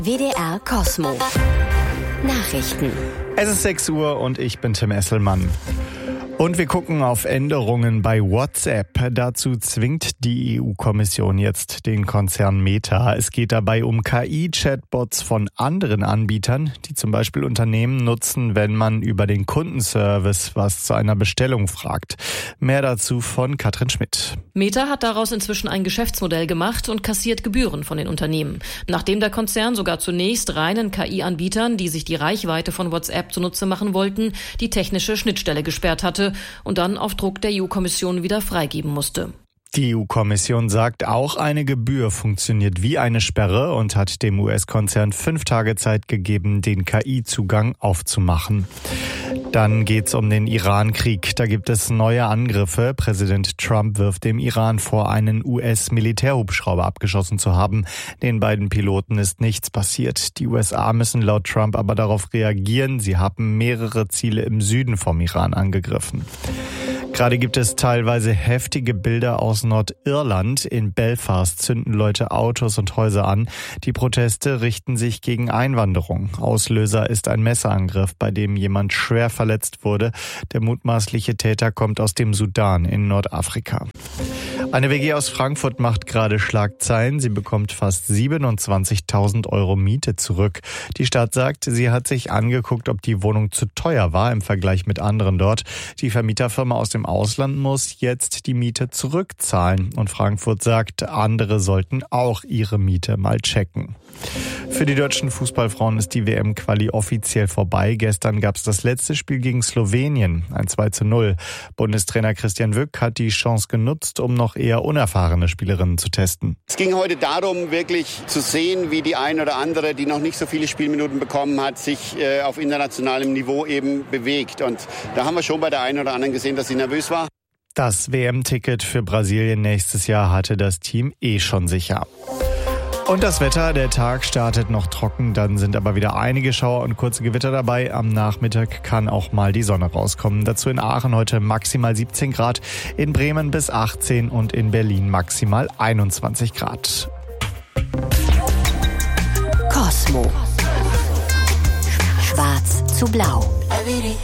WDR Cosmo. Nachrichten. Es ist 6 Uhr und ich bin Tim Esselmann. Und wir gucken auf Änderungen bei WhatsApp. Dazu zwingt die EU-Kommission jetzt den Konzern Meta. Es geht dabei um KI-Chatbots von anderen Anbietern, die zum Beispiel Unternehmen nutzen, wenn man über den Kundenservice was zu einer Bestellung fragt. Mehr dazu von Katrin Schmidt. Meta hat daraus inzwischen ein Geschäftsmodell gemacht und kassiert Gebühren von den Unternehmen. Nachdem der Konzern sogar zunächst reinen KI-Anbietern, die sich die Reichweite von WhatsApp zunutze machen wollten, die technische Schnittstelle gesperrt hatte und dann auf Druck der EU-Kommission wieder freigeben musste. Die EU-Kommission sagt, auch eine Gebühr funktioniert wie eine Sperre und hat dem US-Konzern 5 Tage Zeit gegeben, den KI-Zugang aufzumachen. Dann geht's um den Iran-Krieg. Da gibt es neue Angriffe. Präsident Trump wirft dem Iran vor, einen US-Militärhubschrauber abgeschossen zu haben. Den beiden Piloten ist nichts passiert. Die USA müssen laut Trump aber darauf reagieren. Sie haben mehrere Ziele im Süden vom Iran angegriffen. Gerade gibt es teilweise heftige Bilder aus Nordirland. In Belfast zünden Leute Autos und Häuser an. Die Proteste richten sich gegen Einwanderung. Auslöser ist ein Messerangriff, bei dem jemand schwer verletzt wurde. Der mutmaßliche Täter kommt aus dem Sudan in Nordafrika. Eine WG aus Frankfurt macht gerade Schlagzeilen. Sie bekommt fast 27.000 Euro Miete zurück. Die Stadt sagt, sie hat sich angeguckt, ob die Wohnung zu teuer war im Vergleich mit anderen dort. Die Vermieterfirma aus dem Ausland muss jetzt die Miete zurückzahlen. Und Frankfurt sagt, andere sollten auch ihre Miete mal checken. Für die deutschen Fußballfrauen ist die WM-Quali offiziell vorbei. Gestern gab es das letzte Spiel gegen Slowenien, ein 2:0. Bundestrainer Christian Wück hat die Chance genutzt, um noch eher unerfahrene Spielerinnen zu testen. Es ging heute darum, wirklich zu sehen, wie die eine oder andere, die noch nicht so viele Spielminuten bekommen hat, sich auf internationalem Niveau eben bewegt. Und da haben wir schon bei der einen oder anderen gesehen, dass sie nervös war. Das WM-Ticket für Brasilien nächstes Jahr hatte das Team schon sicher. Und das Wetter, der Tag startet noch trocken, dann sind aber wieder einige Schauer und kurze Gewitter dabei. Am Nachmittag kann auch mal die Sonne rauskommen. Dazu in Aachen heute maximal 17 Grad, in Bremen bis 18 und in Berlin maximal 21 Grad. Cosmo. Schwarz zu blau.